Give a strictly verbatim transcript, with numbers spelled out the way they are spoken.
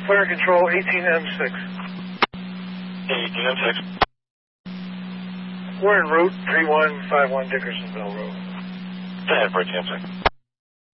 Fire Control, eighteen M six. eighteen M six. We're en route, three one five one Dickersonville Road. Go ahead for eighteen M six.